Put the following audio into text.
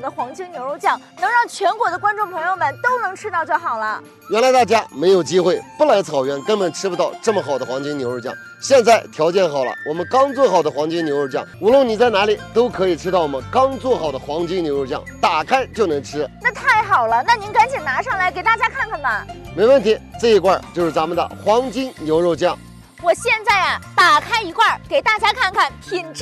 的黄金牛肉酱，能让全国的观众朋友们都能吃到就好了。 原来大家没有机会，不来草原根本吃不到这么好的黄金牛肉酱。现在条件好了，我们刚做好的黄金牛肉酱，无论你在哪里都可以吃到我们刚做好的黄金牛肉酱，打开就能吃。 那太好了，那您赶紧拿上来给大家看看吧。 没问题，这一罐就是咱们的黄金牛肉酱。 我现在打开一罐给大家看看品质。